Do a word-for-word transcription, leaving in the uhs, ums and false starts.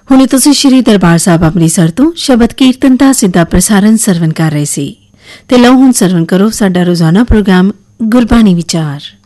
ਹੁਣੇ ਤੁਸੀਂ ਸ਼੍ਰੀ ਦਰਬਾਰ ਸਾਹਿਬ ਅੰਮ੍ਰਿਤਸਰ ਤੋਂ ਸ਼ਬਦ ਕੀਰਤਨ ਦਾ ਸਿੱਧਾ ਪ੍ਰਸਾਰਣ ਸਰਵਣ ਕਰ ਰਹੇ ਸੀ ਤੇ ਲਓ ਹੁਣ ਸਰਵਣ ਕਰੋ ਸਾਡਾ ਰੋਜ਼ਾਨਾ ਪ੍ਰੋਗਰਾਮ ਗੁਰਬਾਣੀ ਵਿਚਾਰ।